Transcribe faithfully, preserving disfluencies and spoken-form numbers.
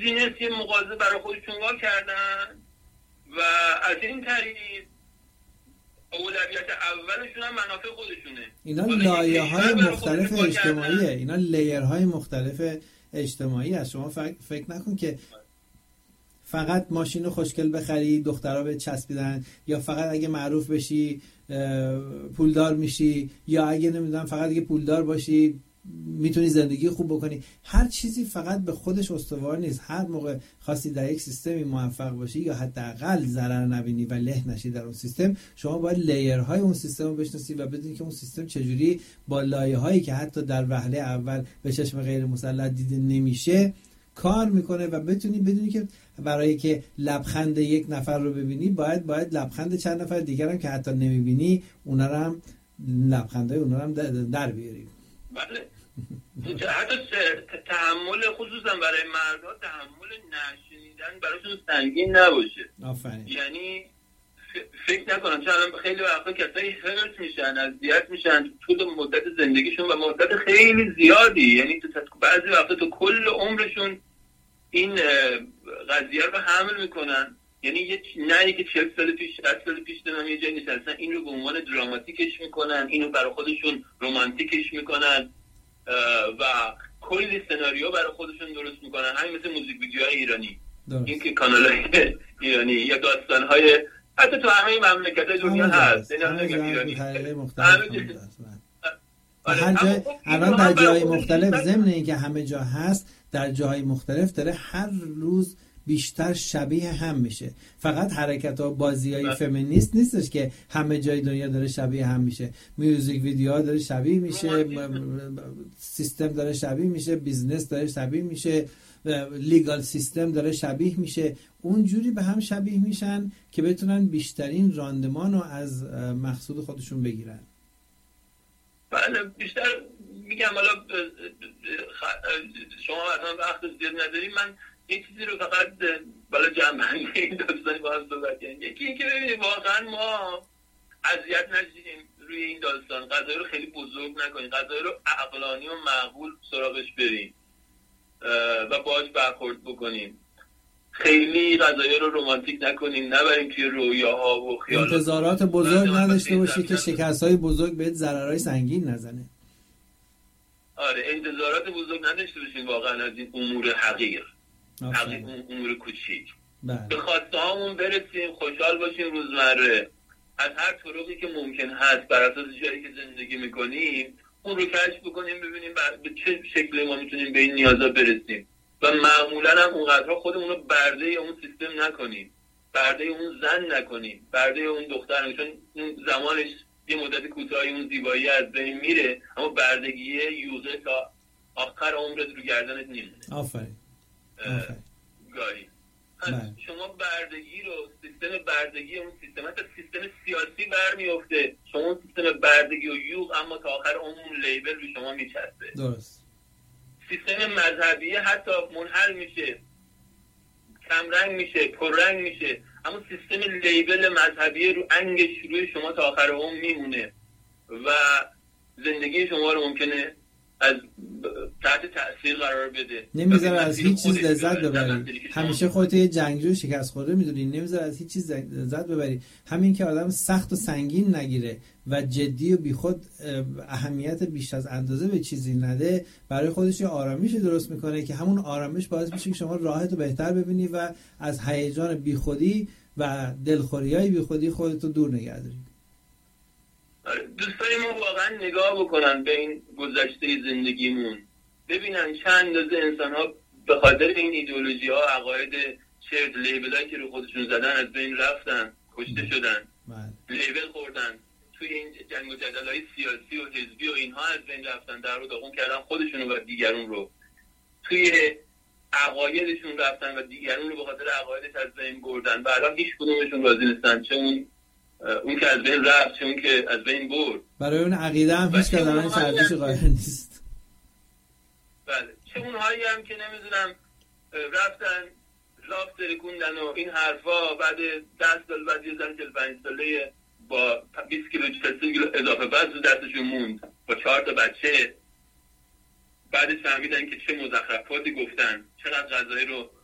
بیزینس یه مغازه برای خودشون وا کردن و از این طریق اولویت اولشون هم منافع خودشونه. اینا لایه های مختلف اجتماعیه، اینا لیر های مختلف اجتماعی است. شما فکر نکن که فقط ماشین خوشگل بخری دخترها به چسبیدن، یا فقط اگه معروف بشی پولدار میشی، یا اگه نمیدونم فقط اگه پولدار باشی میتونی زندگی خوب بکنی. هر چیزی فقط به خودش استوار نیست. هر موقع خواستی در یک سیستمی موفق باشی یا حداقل ضرر نبینی و له نشی در اون سیستم، شما باید لیرهای اون سیستم رو بشناسی و بدونی که اون سیستم چجوری با لایه‌هایی که حتی در وهله اول به چشم غیر مسلط دیده نمیشه کار میکنه و بتونی بدونی که برای که لبخند یک نفر رو ببینی باید باید لبخند چند نفر دیگر هم که حتی نمیبینی اونا رو هم لبخندای اونا رو هم در بیاری. بله. حتی تحمل خصوصا برای مردها تحمل نشنیدن براشون سنگین نباشه. آفرین. یعنی فکر نکنم چون الان خیلی وقتا کسایی هرت میشن، اذیت میشن طول مدت زندگیشون و مدت خیلی زیادی، یعنی تو بعضی وقتا تو کل عمرشون این قضیه رو حمل میکنن. یعنی یه نه که چهل سال پیش شصت سال پیش دارن یه جایی نشستن این رو به عنوان دراماتیکش میکنن، اینو برای خودشون رمانتیکش میکنن و کلی سناریو برای خودشون درست میکنن. همین مثل موزیک ویدیوهای ایرانی درست. این که کانال‌های ایرانی یا داستان‌های حتی تو همه مملکت‌های دنیا هست، این همه ایرانی هر جای الان در جای مختلف ضمن اینکه همه جا هست در جای مختلف داره هر روز بیشتر شبیه هم میشه. فقط حرکت ها بازی های فمینیست نیستش که همه جای دنیا داره شبیه هم میشه. میوزیک ویدیوها داره شبیه میشه، سیستم داره شبیه میشه، بیزنس داره شبیه میشه، لیگال سیستم داره شبیه میشه. اونجوری به هم شبیه میشن که بتونن بیشترین راندمان رو از مقصود خودشون بگیرن. بله بیشتر میگم حالا شما اصلا وقت زیاد نداریم، من یه چیزی رو فقط بالا جنبندی این داستانی با هم صحبت کنیم. یکی این که ببینید واقعا ما اذیت نشیم روی این داستان، قضایی رو خیلی بزرگ نکنیم، قضایی رو عقلانی و معقول سراغش بریم و باهاش برخورد بکنیم. خیلی قضایی رو رمانتیک نکنیم، نبریم توی رویاها و خیالات. انتظارات بزرگ نداشته باشی که شکست‌های بزرگ بهت ضررهای سنگین نزنه. آره انتظارات بزرگ نداشته باشین واقعا از این امور حقیر، حقیر امور کوچیک. به خواسته هامون برسیم، خوشحال باشیم روزمره، از هر طرقی که ممکن هست بر اساس جایی که زندگی میکنیم اون رو کشف بکنیم، ببینیم به چه شکلی ما میتونیم به این نیازا برسیم و معمولا هم اونقدر خودمون رو برده اون سیستم نکنیم، برده اون زن نکنیم، برده اون دختر نکنیم، چون اون زمانش یه مدت کوتاهی اون زیبایی از بین میره اما بردگی یوزه تا آخر عمرت رو گردنت میمونه. آفرین. گاری شما بردگی رو سیستم بردگی اون سیستم حتی سیستم سیاسی برمیفته، شما اون سیستم بردگی و یوغ اما تا آخر اون لیبل رو شما میچسبه. درست. سیستم مذهبی حتی منحل میشه، کمرنگ میشه، پررنگ میشه، اما سیستم لیبل مذهبی رو انگش روی شما تا آخر عمر میمونه و زندگی شما رو ممکنه از تحت تأثیر قرار بده، نمیذاره از هیچ چیز لذت ببری. همیشه خودت یه جنگجو شکست خورده میدونی، نمیذاره از هیچ چیز لذت ببری. همین که آدم سخت و سنگین نگیره و جدی و بیخود اهمیت بیش از اندازه به چیزی نده، برای خودش یه آرامش درست میکنه که همون آرامش باعث میشه که شما راحت و بهتر ببینی و از هیجان بیخودی و دلخوریای بیخودی خودتو دور نگه داری. دوستای ما واقعا نگاه بکنن به این گذشته زندگیمون، ببینن چند اندازه انسان ها به خاطر این ایدئولوژی ها، عقاید چرت، لیبل هایی که رو خودشون زدن از بین رفتن، کشته شدن، لیبل خوردن، توی این جنگ و جدل های سیاسی و حزبی و اینها از بین رفتن، در رو داغون کردن خودشون و دیگرون رو، توی عقایدشون رفتن و دیگرون رو به خاطر عقایدش از بین بردن و الان هیچ کدومشون راضی نیستن، چه اون اون که از بین رفت چه اون که از بین برد. برای اون عقیده هم هیچ کدوم ارزش قائل نیست. بله چه اونهایی هم که نمیدونم رفتن لاف ترکوندن و این حرفا، بعد ده سال بعد یه زن چهل و پنج ساله با بیست کیلو چهل کیلو اضافه وزن دستشون موند با چهار تا بچه، بعدش فهمیدن که چه مزخرفاتی گفتن، چقدر غذایی رو